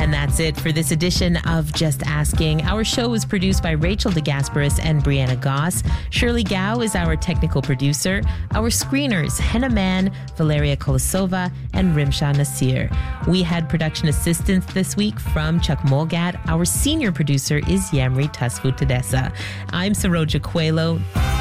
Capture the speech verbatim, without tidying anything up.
And that's it for this edition of Just Asking. Our show was produced by Rachel DeGasperis and Brianna Goss. Shirley Gao is our technical producer. Our screeners, Henna Mann, Valeria Kolosova, and Rimsha Nasir. We had production assistance this week from Chuck Molgat. Our senior producer is Yamri Tasfu Tedessa. I'm Saroja Coelho.